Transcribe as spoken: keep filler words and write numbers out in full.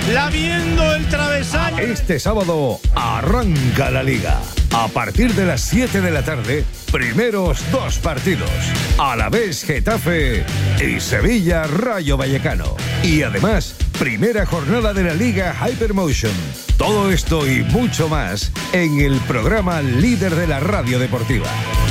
lamiendo el travesaño. Este sábado arranca la Liga. A partir de las siete de la tarde, primeros dos partidos. Alavés Getafe y Sevilla Rayo Vallecano. Y además, primera jornada de la Liga Hypermotion. Todo esto y mucho más en el programa líder de la radio deportiva.